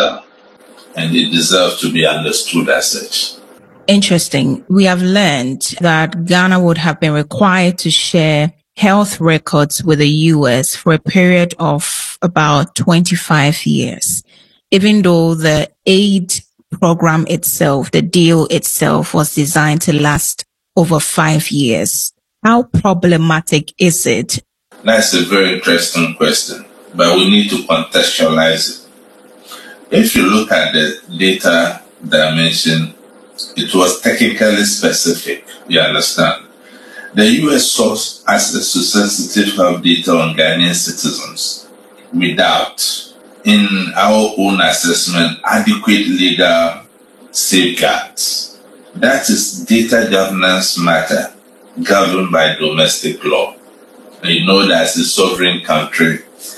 them, and they deserve to be understood as such. Interesting. We have learned that Ghana would have been required to share health records with the US for a period of about 25 years, even though the aid program itself, the deal itself, was designed to last over 5 years. How problematic is it? That's a very interesting question, but we need to contextualize it. If you look at the data dimension, it was technically specific, you understand. The US sought access to sensitive health data on Ghanaian citizens without, in our own assessment, adequate legal safeguards. That is data governance matter governed by domestic law. And you know that as a sovereign country,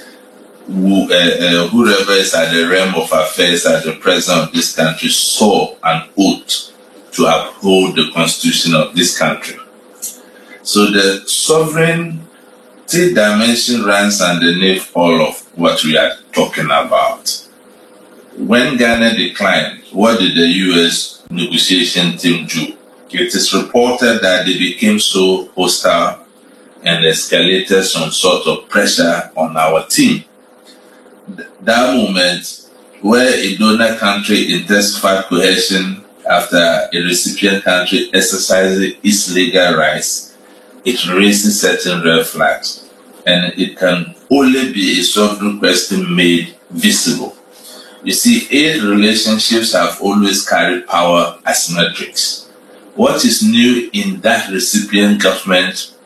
whoever is at the realm of affairs as the president of this country swore an oath to uphold the constitution of this country. So the sovereignty dimension runs underneath all of what we are talking about. When Ghana declined, what did the US negotiation team do? It is reported that they became so hostile and escalated some sort of pressure on our team. That moment where a donor country intensified coercion after a recipient country exercises its legal rights, it raises certain red flags, and it can only be a sovereign question made visible. You see, aid relationships have always carried power asymmetrics. What is new in that recipient government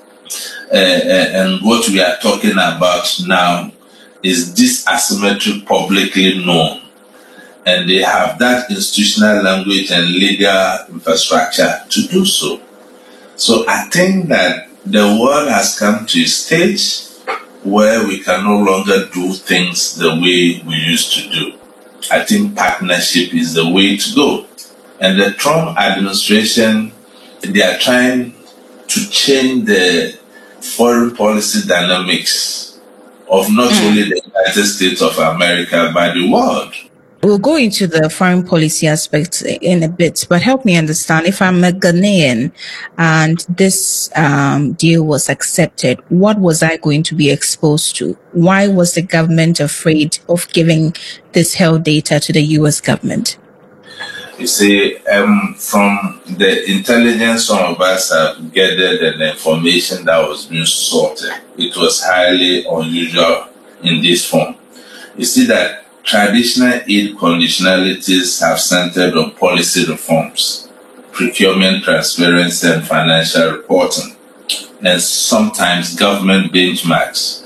and what we are talking about now is this asymmetry publicly known, and they have that institutional language and legal infrastructure to do so. So I think that the world has come to a stage where we can no longer do things the way we used to do. I think partnership is the way to go. And the Trump administration, they are trying to change the foreign policy dynamics of not only the United States of America, but the world. We'll go into the foreign policy aspects in a bit, but help me understand, if I'm a Ghanaian and this deal was accepted, what was I going to be exposed to? Why was the government afraid of giving this health data to the US government? You see, from the intelligence some of us have gathered and the information that was being sorted, it was highly unusual in this form. You see that traditional aid conditionalities have centered on policy reforms, procurement transparency and financial reporting, and sometimes government benchmarks.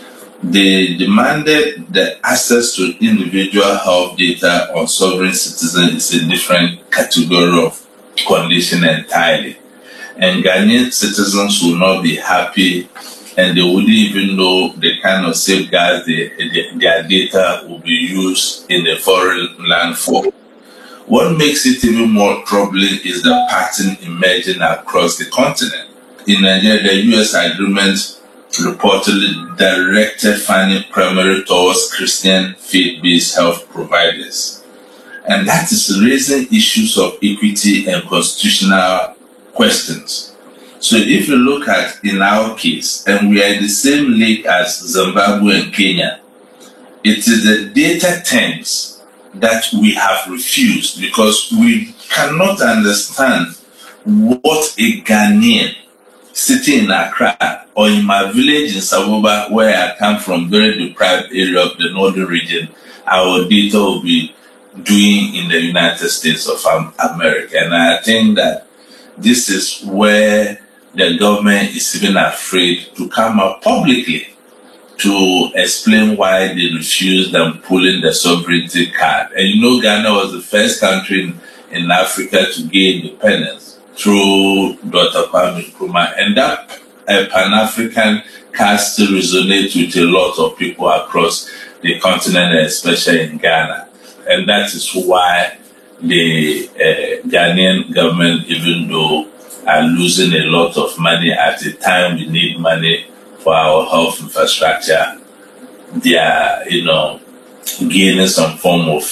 They demanded the access to individual health data on sovereign citizens is a different category of condition entirely. And Ghanaian citizens will not be happy, and they wouldn't even know the kind of safeguards their data will be used in a foreign land for. What makes it even more troubling is the pattern emerging across the continent. In Nigeria, the US agreement reportedly directed funding primarily towards Christian faith-based health providers. And that is raising issues of equity and constitutional questions. So if you look at in our case, and we are in the same league as Zimbabwe and Kenya, it is the data terms that we have refused because we cannot understand what a Ghanaian sitting in Accra or in my village in Saboba, where I come from, very deprived area of the northern region, our data will be doing in the United States of America. And I think that this is where the government is even afraid to come out publicly to explain why they refused them pulling the sovereignty card. And you know, Ghana was the first country in Africa to gain independence through Dr. Kwame Nkrumah, and that Pan-African card still resonates with a lot of people across the continent, especially in Ghana. And that is why the Ghanaian government, even though are losing a lot of money at a time we need money for our health infrastructure, they are, gaining some form of